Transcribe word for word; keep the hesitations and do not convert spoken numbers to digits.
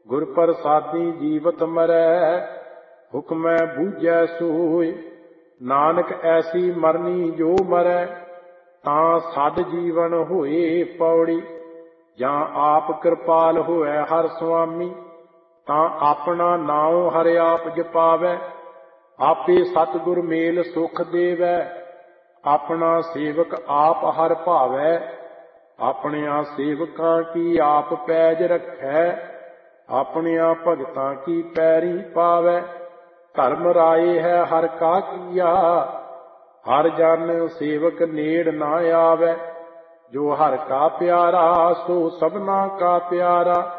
ਗੁਰ ਪ੍ਰਸਾਦੀ ਜੀਵਤ ਮਰੈ, ਹੁਕਮੈ ਬੂਝੈ ਸੋਇ। ਨਾਨਕ ਐਸੀ ਮਰਨੀ ਜੋ ਮਰੈ, ਤਾਂ ਸਦ ਜੀਵਨ ਹੋਏ ਪੌੜੀ। ਜਾਂ ਆਪ ਕਿਰਪਾਲ ਹੋਇ ਹਰ ਸੁਆਮੀ, ਤਾਂ ਆਪਣਾ ਨਾਉ ਹਰਿ ਆਪ ਜਪਾਵੈ। ਆਪੇ ਸਤਿਗੁਰ ਮੇਲ ਸੁਖ ਦੇਵੈ, ਆਪਣਾ ਸੇਵਕ ਆਪ ਹਰਿ ਭਾਵੈ। ਆਪਣਿਆਂ ਸੇਵਕਾਂ ਕੀ ਆਪ ਪੈਜ ਰੱਖੈ, ਆਪਣਿਆਂ ਭਗਤਾਂ ਕੀ ਪੈਰੀ ਪਾਵੈ। ਧਰਮ ਰਾਏ ਹੈ ਹਰਿ ਕਾ ਕੀਆ, ਹਰਿ ਜਨ ਸੇਵਕ ਨੇੜ ਨਾ ਆਵੈ। ਜੋ ਹਰਿ ਕਾ ਪਿਆਰਾ, ਸੋ ਸਭਨਾ ਕਾ ਪਿਆਰਾ।